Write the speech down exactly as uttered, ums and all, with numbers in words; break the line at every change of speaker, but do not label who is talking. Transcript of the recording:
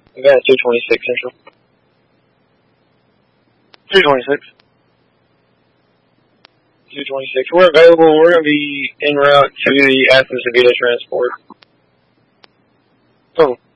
I got two twenty-six Central. two twenty-six. two twenty-six. We're available. We're going to be en route to the Athens Avita transport. Oh.